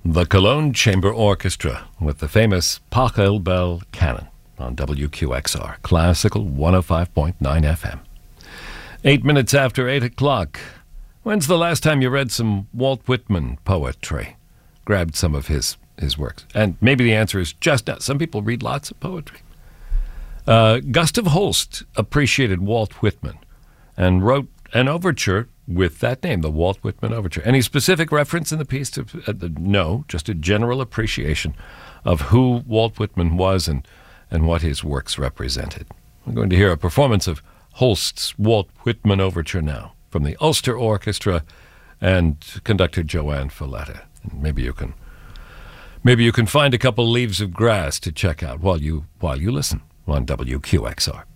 The Cologne Chamber Orchestra with the famous Pachelbel Canon on WQXR, Classical 105.9 FM. 8 minutes after 8 o'clock. When's the last time you read some Walt Whitman poetry? Grabbed some of his works. And maybe the answer is just now. Some people read lots of poetry. Gustav Holst appreciated Walt Whitman and wrote an overture with that name, the Walt Whitman Overture. Any specific reference in the piece to no, just a general appreciation of who Walt Whitman was and what his works represented. We're going to hear a performance of Holst's Walt Whitman Overture now from the Ulster Orchestra and conductor Joanne Falletta. And maybe you can find a couple leaves of grass to check out while you listen on WQXR.